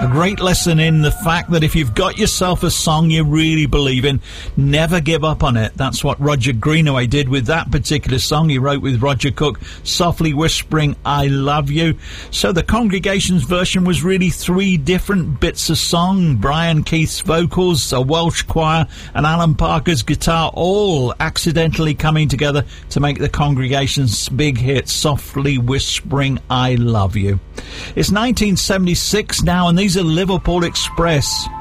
A great lesson in the fact that if you've got yourself a song you really believe in, never give up on it. That's what Roger Greenaway did with that particular song he wrote with Roger Cook, Softly Whispering I Love You. So the Congregation's version was really three different bits of song. Brian Keith's vocals, a Welsh choir, and Alan Parker's guitar, all accidentally coming together to make the Congregation's big hit, Softly Whispering I Love You. It's 1976 now, and these are Liverpool Express.